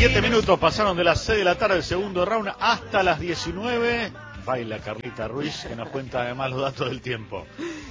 7 minutos pasaron de las 6 de la tarde del segundo round hasta las 19. Baila Carlita Ruiz, que nos cuenta además los datos del tiempo.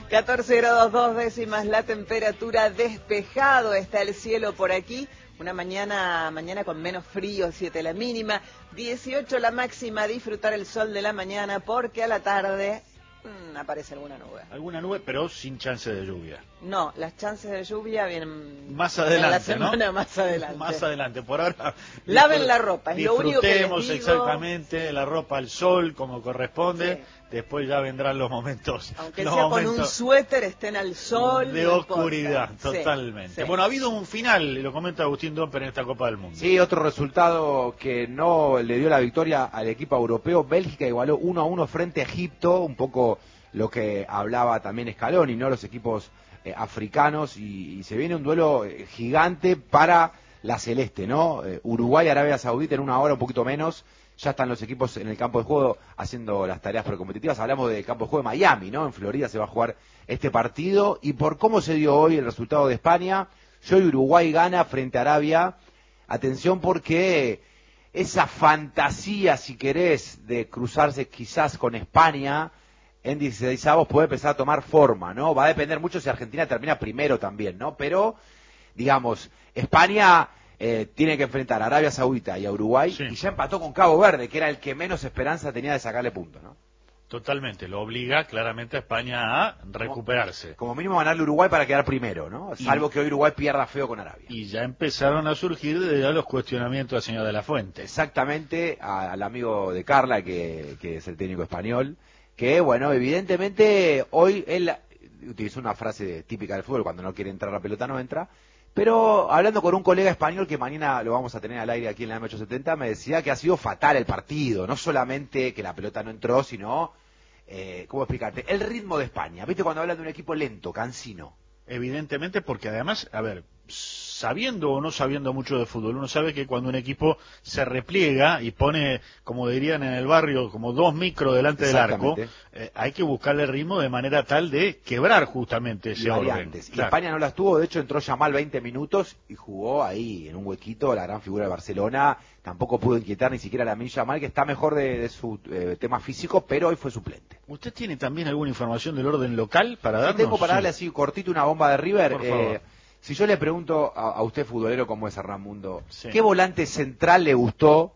14 grados 2 décimas la temperatura, despejado está el cielo por aquí. Una mañana con menos frío, 7 la mínima, 18 la máxima. Disfrutar el sol de la mañana porque a la tarde aparece alguna nube. Alguna nube, pero sin chance de lluvia. No, las chances de lluvia vienen más adelante, en la semana, ¿no? Más adelante. Más adelante, por ahora. Laven la ropa, es lo único que les digo. Exactamente la ropa al sol como corresponde. Sí. Después ya vendrán los momentos. Aunque sea con un suéter, estén al sol. De oscuridad, totalmente. Sí. Bueno, ha habido un final, y lo comenta Agustín Domper en esta Copa del Mundo. Sí, otro resultado que no le dio la victoria al equipo europeo. Bélgica igualó 1-1 frente a Egipto, un poco lo que hablaba también Scaloni, ¿no? Los equipos africanos, y se viene un duelo gigante para la celeste, ¿no? Uruguay, Arabia Saudita en una hora, un poquito menos. Ya están los equipos en el campo de juego haciendo las tareas precompetitivas. Hablamos del campo de juego de Miami, ¿no? En Florida se va a jugar este partido. Y por cómo se dio hoy el resultado de España, yo y Uruguay gana frente a Arabia. Atención, porque esa fantasía, si querés, de cruzarse quizás con España en 16avos puede empezar a tomar forma, ¿no? Va a depender mucho si Argentina termina primero también, ¿no? Pero, digamos, España tiene que enfrentar a Arabia Saudita y a Uruguay, sí. Y ya empató con Cabo Verde, que era el que menos esperanza tenía de sacarle puntos, ¿no? Totalmente, lo obliga claramente a España a recuperarse. Como mínimo ganarle a Uruguay para quedar primero, ¿no? Salvo que hoy Uruguay pierda feo con Arabia. Y ya empezaron a surgir desde ya los cuestionamientos al señor de la Fuente. Exactamente, al amigo de Carla, que es el técnico español, que, bueno, evidentemente hoy él utilizó una frase típica del fútbol: cuando no quiere entrar la pelota no entra. Pero hablando con un colega español que mañana lo vamos a tener al aire aquí en la M870, me decía que ha sido fatal el partido. No solamente que la pelota no entró, sino, ¿cómo explicarte? El ritmo de España. ¿Viste cuando hablan de un equipo lento, cansino? Evidentemente, porque además, a ver, sabiendo o no sabiendo mucho de fútbol, uno sabe que cuando un equipo se repliega y pone, como dirían en el barrio, como 2 micros delante del arco, hay que buscarle el ritmo de manera tal de quebrar justamente ese orden. Y claro. España no las tuvo, de hecho entró Yamal 20 minutos y jugó ahí en un huequito, la gran figura de Barcelona. Tampoco pudo inquietar ni siquiera a Lamine Yamal, que está mejor de su tema físico, pero hoy fue suplente. ¿Usted tiene también alguna información del orden local para darnos? Tengo para darle así cortito una bomba de River. Por favor. Si yo le pregunto a usted, futbolero, como es Hernán Mundo, sí. ¿Qué volante central le gustó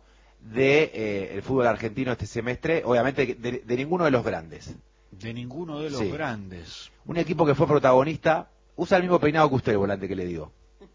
de el fútbol argentino este semestre? Obviamente de ninguno de los grandes. De ninguno de los grandes. Un equipo que fue protagonista, usa el mismo peinado que usted, el volante que le digo.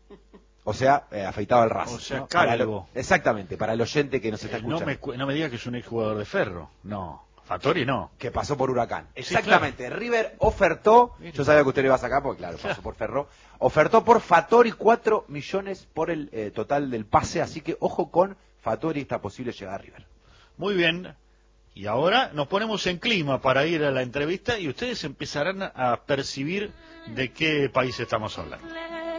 O sea, afeitado al ras. O sea, ¿no? calvo. Exactamente, para el oyente que nos está escuchando. No me diga que es un exjugador de Ferro. No. Fattori no. Que pasó por Huracán. Sí, exactamente. Claro. River ofertó, yo sabía que usted lo iba a sacar porque claro, pasó por Ferro, ofertó por Fattori 4 millones por el total del pase, así que ojo con Fattori, está posible llegar a River. Muy bien. Y ahora nos ponemos en clima para ir a la entrevista y ustedes empezarán a percibir de qué país estamos hablando.